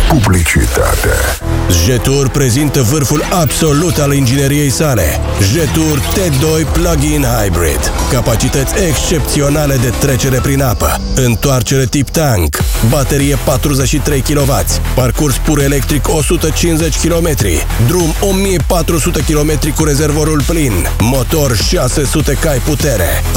publicitate. Jetur prezintă vârful absolut al ingineriei sale. Jetur T2 Plug-in Hybrid. Capacități excepționale de trecere prin apă. Întoarcere tip tank. Baterie 43 kW. Parcurs pur electric 150 km. Drum 1400 km cu rezervorul plin. Motor 600 cai putere.